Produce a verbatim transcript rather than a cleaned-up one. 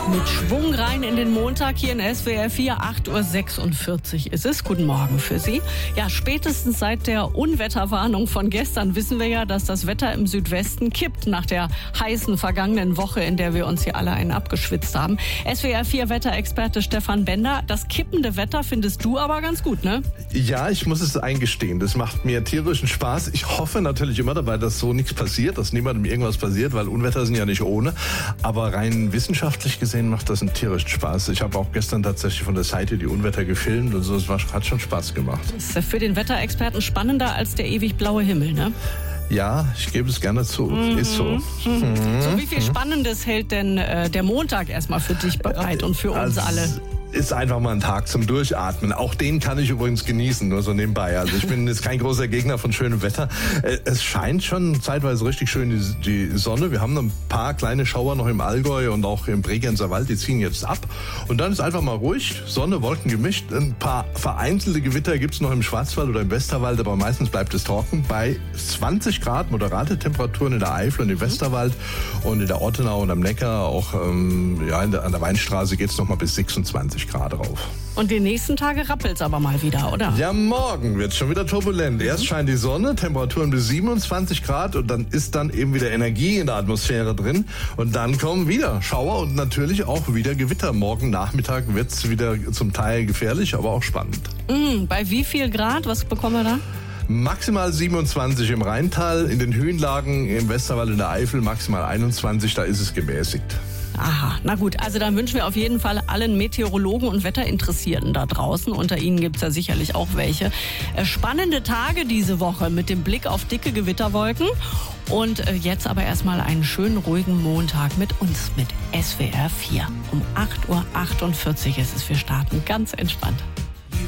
Mit Schwung rein in den Montag hier in S W R vier, acht Uhr sechsundvierzig ist es. Guten Morgen für Sie. Ja, spätestens seit der Unwetterwarnung von gestern wissen wir ja, dass das Wetter im Südwesten kippt nach der heißen vergangenen Woche, in der wir uns hier alle einen abgeschwitzt haben. S W R vier Wetterexperte Stefan Bender, das kippende Wetter findest du aber ganz gut, ne? Ja, ich muss es eingestehen, das macht mir tierischen Spaß. Ich hoffe natürlich immer dabei, dass so nichts passiert, dass niemandem irgendwas passiert, weil Unwetter sind ja nicht ohne. Aber rein wissenschaftlich gesehen macht das einen tierischen Spaß. Ich habe auch gestern tatsächlich von der Seite die Unwetter gefilmt und so, es war, hat schon Spaß gemacht. Das ist für den Wetterexperten spannender als der ewig blaue Himmel, ne? Ja, ich gebe es gerne zu. Mhm. Ist so. Mhm. So, wie viel Spannendes hält denn äh, der Montag erstmal für dich bereit und für uns also, alle? Ist einfach mal ein Tag zum Durchatmen. Auch den kann ich übrigens genießen, nur so nebenbei. Also ich bin jetzt kein großer Gegner von schönem Wetter. Es scheint schon zeitweise richtig schön die, die Sonne. Wir haben noch ein paar kleine Schauer noch im Allgäu und auch im Bregenzer Wald. Die ziehen jetzt ab. Und dann ist einfach mal ruhig. Sonne, Wolken gemischt. Ein paar vereinzelte Gewitter gibt's noch im Schwarzwald oder im Westerwald, aber meistens bleibt es trocken. Bei zwanzig Grad moderate Temperaturen in der Eifel und im Westerwald und in der Ortenau und am Neckar. Auch ähm, ja, in der, an der Weinstraße geht's noch mal bis sechsundzwanzig Grad rauf. Und die nächsten Tage rappelt's aber mal wieder, oder? Ja, morgen wird's schon wieder turbulent. Erst scheint die Sonne, Temperaturen bis siebenundzwanzig Grad und dann ist dann eben wieder Energie in der Atmosphäre drin. Und dann kommen wieder Schauer und natürlich auch wieder Gewitter. Morgen Nachmittag wird's wieder zum Teil gefährlich, aber auch spannend. Mhm, bei wie viel Grad? Was bekommen wir da? Maximal siebenundzwanzig im Rheintal, in den Höhenlagen im Westerwald und der Eifel maximal einundzwanzig, da ist es gemäßigt. Aha, na gut, also dann wünschen wir auf jeden Fall allen Meteorologen und Wetterinteressierten da draußen, unter Ihnen gibt's ja sicherlich auch welche, spannende Tage diese Woche mit dem Blick auf dicke Gewitterwolken. Und jetzt aber erstmal einen schönen, ruhigen Montag mit uns, mit S W R vier. Um acht Uhr achtundvierzig ist es, wir starten ganz entspannt.